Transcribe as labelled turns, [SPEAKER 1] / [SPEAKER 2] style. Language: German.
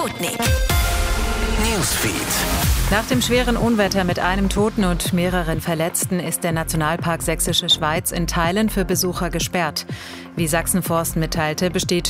[SPEAKER 1] Sputnik Newsfeed.
[SPEAKER 2] Nach dem schweren Unwetter mit einem Toten und mehreren Verletzten ist der Nationalpark Sächsische Schweiz in Teilen für Besucher gesperrt. Wie Sachsenforst mitteilte, besteht